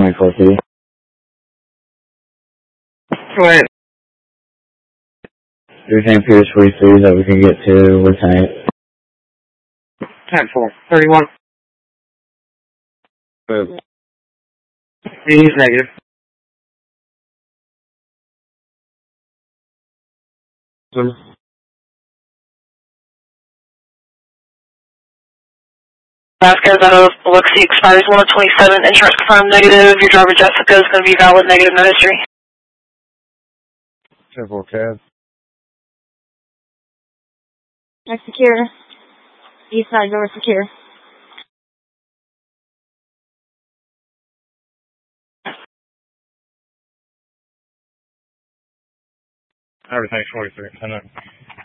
24P. Go ahead. 3 St. Peter's 43 that we can get to Lieutenant. 10-4. 31. Move. He's negative. Vasquez out of Biloxi expires 127. Insurance confirmed negative. Your driver Jessica is going to be valid negative, no history. 10-4 cab. Next secure. East side door secure. Everything's 43. I know.